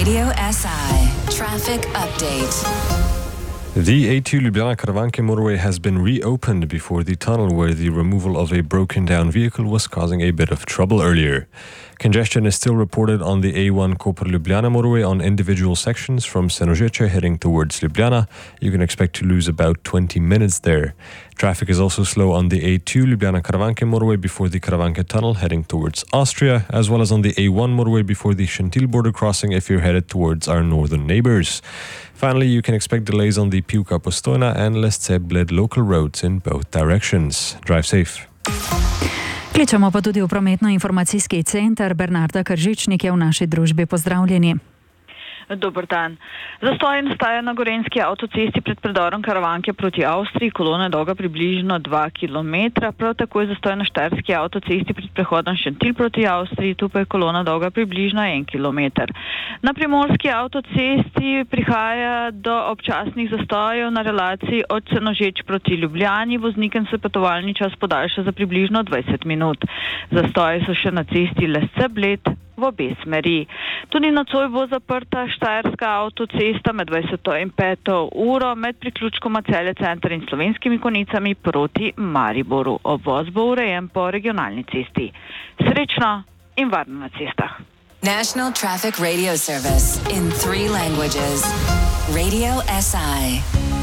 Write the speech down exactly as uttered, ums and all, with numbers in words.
Radio S I Traffic Update. The A two Ljubljana-Karavanke motorway has been reopened before the tunnel where the removal of a broken-down vehicle was causing a bit of trouble earlier. Congestion is still reported on the A one Koper-Ljubljana motorway on individual sections from Senožeče heading towards Ljubljana. You can expect to lose about twenty minutes there. Traffic is also slow on the A two Ljubljana-Karavanke motorway before the Karavanke tunnel heading towards Austria, as well as on the A one motorway before the Šentilj border crossing if you're headed towards our northern neighbours. Finally, you can expect delays on the Pivka-Postojna and Lesce-Bled local roads in both directions. Drive safe. Kličemo pa tudi v prometno-informacijski center. Bernarda Kržičnik je v naši družbi. Pozdravljeni. Dober dan. Zastoj nastaja na Gorenjski avtocesti pred predorom Karavanke proti Avstriji, kolona dolga približno dva kilometra. Prav tako je zastoj na Štajerski avtocesti pred prehodom Šentilj proti Avstriji, tu pa je kolona dolga približno en kilometer. Na Primorski avtocesti prihaja do občasnih zastojev na relaciji od Senožeč proti Ljubljani. Voznikem se potovalni čas podaljša za približno dvajset minut. Zastoji so še na cesti Lesce-Bled v obe smeri. Tudi nocoj bo zaprta Štajerska avtocesta med dvajseto in peto uro med priključkoma Celje center in Slovenskimi Konjicami proti Mariboru. Obvoz bo urejen po regionalni cesti. Srečno in varno na cestah. National Traffic Radio Service in three languages. Radio S I.